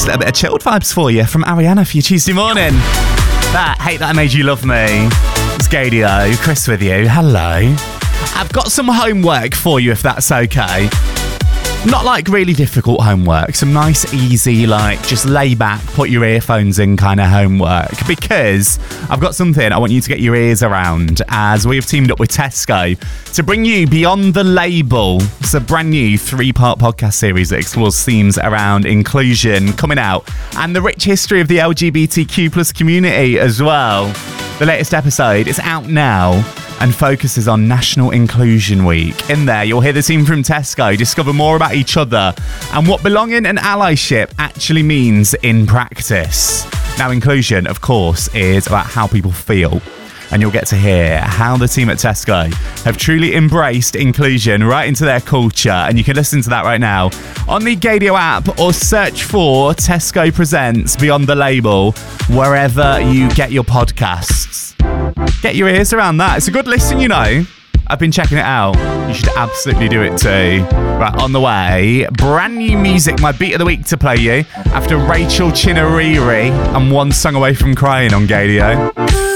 a little bit of chilled vibes for you from Ariana for your Tuesday morning. Hate That I Made You Love Me. It's Gadio, Chris with you. Hello. I've got some homework for you if that's okay. Not like really difficult homework, some nice, easy, like just lay back, put your earphones in kind of homework, because I've got something I want you to get your ears around as we have teamed up with Tesco to bring you Beyond the Label. It's a brand new 3-part podcast series that explores themes around inclusion coming out and the rich history of the LGBTQ plus community as well. The latest episode is out now and focuses on National Inclusion Week. In there, you'll hear the team from Tesco discover more about each other and what belonging and allyship actually means in practice. Now, inclusion, of course, is about how people feel. And you'll get to hear how the team at Tesco have truly embraced inclusion right into their culture. And you can listen to that right now on the Gadio app or search for Tesco Presents Beyond the Label wherever you get your podcasts. Get your ears around that. It's a good listen, you know. I've been checking it out. You should absolutely do it too. Right, on the way, brand new music, my beat of the week to play you after Rachel Chinariri and One Song Away from Crying on Gadio.